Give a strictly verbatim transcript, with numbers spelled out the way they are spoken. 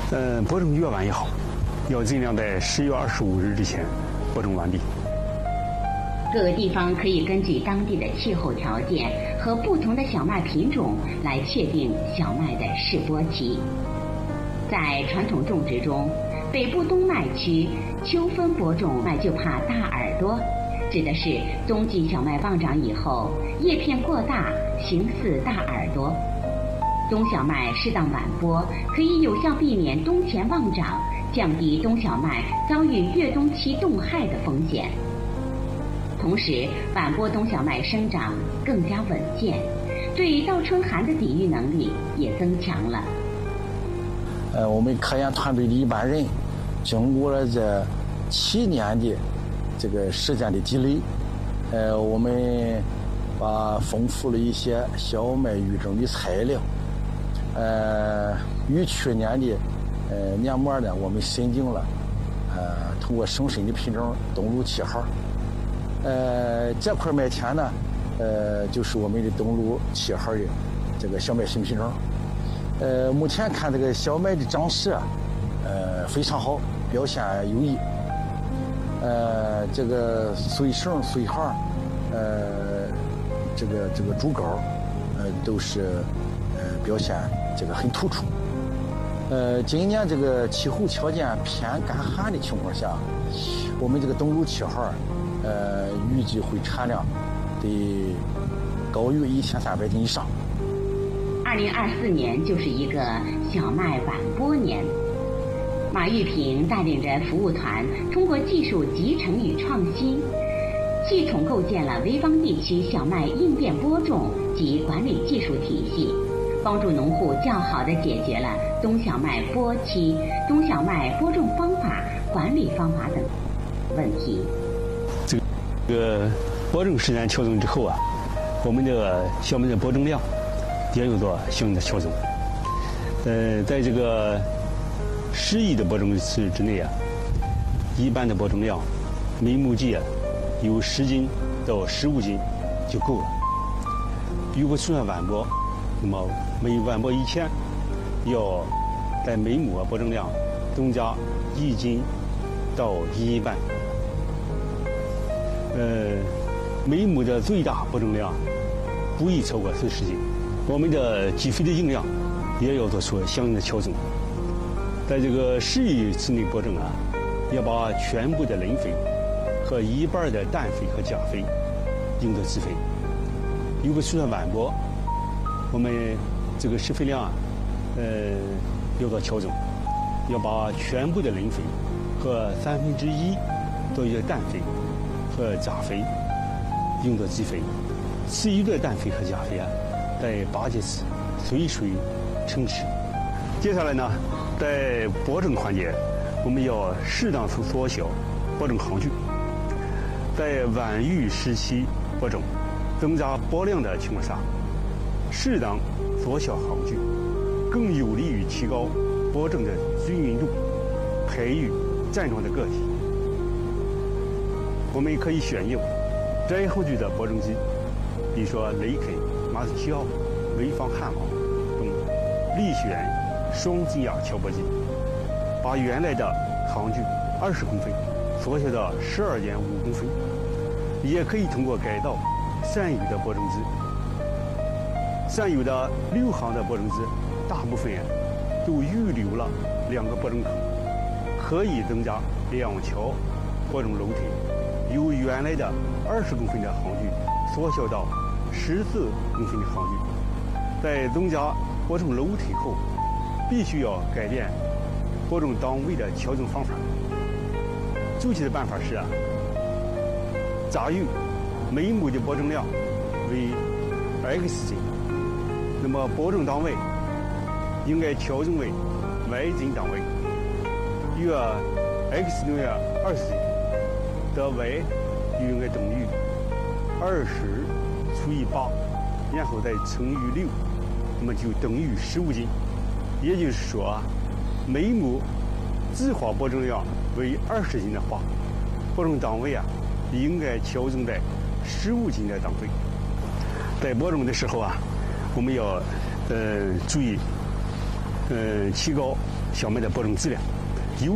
呃，播种越晚越好，要尽量在十月二十五日之前播种完毕。 各个地方可以根据当地的气候条件和不同的小麦品种来确定小麦的试播期。在传统种植中，北部冬麦区秋分播种麦就怕大耳朵，指的是冬季小麦旺长以后，叶片过大，形似大耳朵。冬小麦适当晚播，可以有效避免冬前旺长，降低冬小麦遭遇越冬期冻害的风险。同时，晚播冬小麦生长更加稳健，对倒春寒的抵御能力也增强了。 呃，我们科研团队的一般人，经过了这七年的这个时间的积累，呃，我们把丰富了一些小麦育种的材料，呃，与去年的呃年末呢，我们申请了，呃，通过省审的品种东路七号。呃，这块麦田呢，呃，就是我们的东路七号的这个小麦新品种。呃，目前看这个小麦的长势啊，呃，非常好，表现优异。呃，这个穗绳、穗行，呃，这个这个主高，呃，都是呃表现这个很突出。呃，今年这个气候条件偏干旱的情况下，我们这个东路七号。呃，预计会产量得高于一千三百斤以上。 二零二四年就是一个小麦晚播年。马玉平带领着服务团，通过技术集成与创新，系统构建了潍坊地区小麦应变播种及管理技术体系，帮助农户较好地解决了冬小麦播期、冬小麦播种方法、管理方法等问题。 这个播种时间调整之后啊，我们的小麦的播种量也有做相应的调整。呃，在这个适宜的播种次之内啊，一般的播种量每亩计啊有十斤到十五斤就够了。如果出现晚播，那么每晚播一天，要在每亩播种量增加一斤到一斤半。呃，每亩的最大播种量不宜超过四十斤。我们的基肥的用量也要做出相应的调整。在这个适宜次内播种啊，要把全部的磷肥和一半的氮肥和钾肥用作施肥。如果出现晚播，我们这个施肥量啊，呃，要做调整，要把全部的磷肥和三分之一作为氮肥和钾肥用作基肥，其余的氮肥和钾肥啊，在八节次随水称施。接下来呢，在播种环节，我们要适当缩小播种行距，在晚育时期播种、增加播量的情况下，适当缩小行距，更有利于提高播种的均匀度，培育健壮的个体。我们可以选用窄行距的播种机，比如说雷肯、马斯七号、潍坊汉王等力选双静压敲播机，把原来的行距二十公分缩小到十二点五公分。也可以通过改造现有的播种机，现有的六行的播种机大部分都预留了两个播种坑，可以增加两条播种楼梯，由原来的二十公分的行距缩小到十四公分的行距。在增加播种楼梯后，必须要改变播种档位的调整方法。具体的办法是啊，假如每亩的播种量为 X 斤，那么播种档位应该调整为 Y 斤档位。约 X 等于二十斤，的 Y 就应该等于二十除以八，然后再乘以六，那么就等于十五斤。也就是说，每亩计划播种量为二十斤的话，播种档位啊应该调整在十五斤的档位。在播种的时候啊，我们要呃注意呃，提高小麦的播种质量。